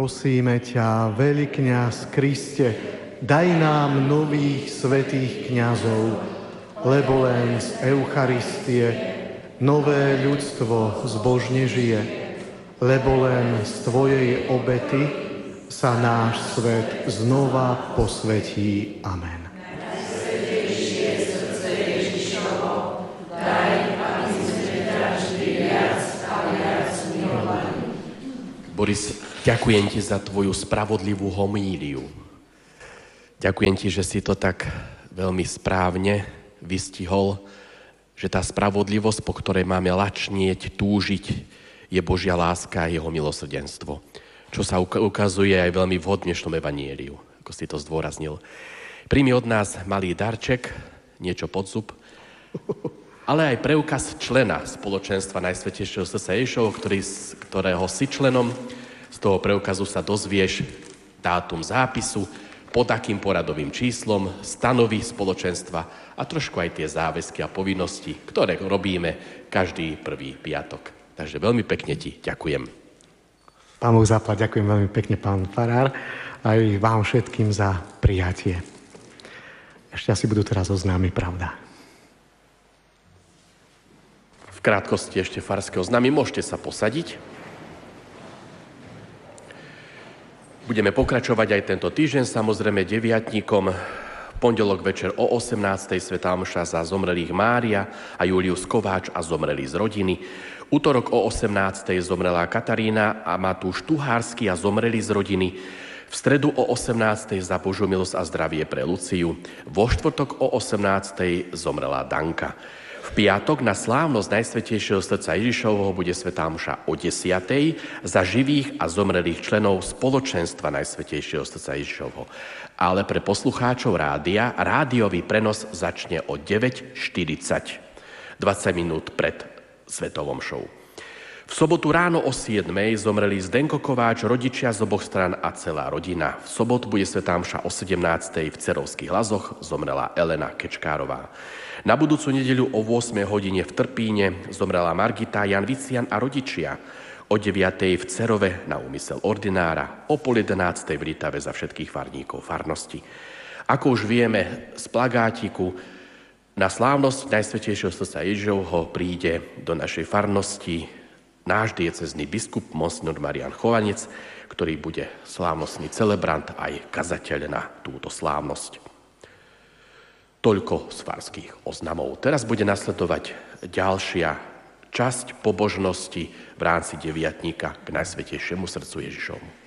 Prosíme ťa, veľký kňaz Kriste, daj nám nových svätých kňazov, lebo len z Eucharistie nové ľudstvo zbožne žije, lebo len z Tvojej obety sa náš svet znova posvetí. Amen. Boris, ďakujem ti za tvoju spravodlivú homíliu. Ďakujem ti, že si to tak veľmi správne vystihol, že tá spravodlivosť, po ktorej máme lačnieť, túžiť, je Božia láska a jeho milosrdenstvo. Čo sa ukazuje aj veľmi v dnešnom evanjeliu, ako si to zdôraznil. Príjmi od nás malý darček, niečo pod zub, ale aj preukaz člena spoločenstva Najsvätejšieho srdca Ježišovho, ktorého si členom. Z toho preukazu sa dozvieš dátum zápisu, pod akým poradovým číslom, stanovy spoločenstva a trošku aj tie záväzky a povinnosti, ktoré robíme každý prvý piatok. Takže veľmi pekne ti ďakujem. Pán Boh zaplať, ďakujem veľmi pekne, pán farár, aj vám všetkým za prijatie. Ešte asi budú teraz oznámy, pravda. V krátkosti ešte farské oznámy, môžete sa posadiť. Budeme pokračovať aj tento týždeň, samozrejme deviatnikom. Pondelok večer o 18:00 svätá omša za zomrelých Mária a Julius Kováč a zomrelí z rodiny. Utorok o 18:00 zomrelá Katarína a Matúš Tuhársky a zomrelí z rodiny. V stredu o 18:00 za Božiu milosť a zdravie pre Luciu. Vo štvrtok o 18:00 zomrelá Danka. V piatok na slávnosť Najsvätejšieho srdca Ježišovho bude svätá omša o 10:00 za živých a zomrelých členov spoločenstva Najsvätejšieho srdca Ježišovho. Ale pre poslucháčov rádia, rádiový prenos začne o 9:40, 20 minút pred svätou omšou. V sobotu ráno o 7:00 zomreli Zdenko Kováč, rodičia z oboch stran a celá rodina. V sobotu bude svätá omša o 17:00 v Cerovských Lazoch, zomrela Elena Kečkárová. Na budúcu nedeľu o 8:00 v Trpíne zomrela Margita, Jan Vician a rodičia. O 9:00 v Cerove na úmysel ordinára, o 10:30 v Ritave za všetkých farníkov farnosti. Ako už vieme z plagátiku, na slávnosť Najsvätejšieho srdca Ježišovho príde do našej farnosti náš diecézny biskup Monsignor Marián Chovanec, ktorý bude slávnostný celebrant aj kazateľ na túto slávnosť. Toľko z farských oznamov. Teraz bude nasledovať ďalšia časť pobožnosti v rámci deviatníka k Najsvätejšiemu srdcu Ježišovmu.